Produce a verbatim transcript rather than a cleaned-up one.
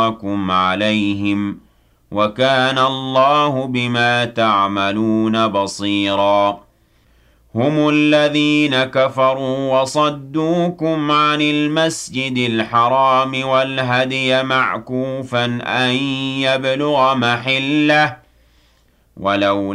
إصراركم عليهم وكان الله بما تعملون بصيرا هم الذين كفروا وصدوكم عن المسجد الحرام والهدي معكوفا أن يبلغ محله ولولا